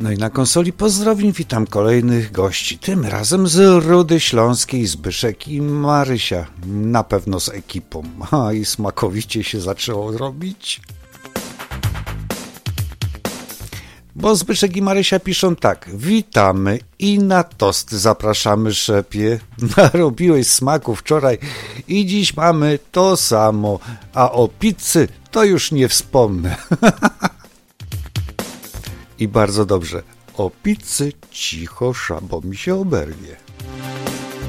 No i na konsoli pozdrowień witam kolejnych gości, tym razem z Rudy Śląskiej, Zbyszek i Marysia, na pewno z ekipą. I smakowicie się zaczęło robić. Bo Zbyszek i Marysia piszą tak: witamy i na tost zapraszamy, szepie. Narobiłeś smaku wczoraj i dziś mamy to samo, a o pizzy to już nie wspomnę. I bardzo dobrze, o pizzy cicho, bo mi się oberwie.